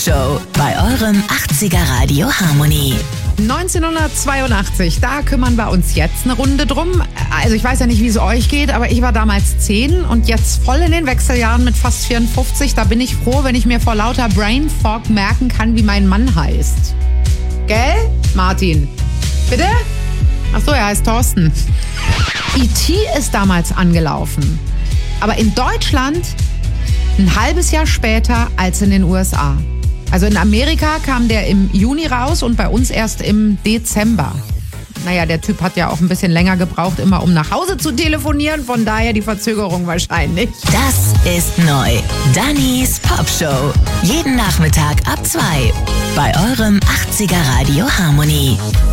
Popshow bei eurem 80er Radio Harmony. 1982, da kümmern wir uns jetzt eine Runde drum. Also ich weiß ja nicht, wie es euch geht, aber ich war damals 10 und jetzt voll in den Wechseljahren mit fast 54. Da bin ich froh, wenn ich mir vor lauter Brain Fog merken kann, wie mein Mann heißt. Gell, Martin? Bitte? Ach so, er heißt Thorsten. E.T. ist damals angelaufen. Aber in Deutschland ein halbes Jahr später als in den USA. Also in Amerika kam der im Juni raus und bei uns erst im Dezember. Naja, der Typ hat ja auch ein bisschen länger gebraucht, immer um nach Hause zu telefonieren. Von daher die Verzögerung wahrscheinlich. Das ist neu. Dannys Popshow. Jeden Nachmittag ab 2 bei eurem 80er Radio Harmony.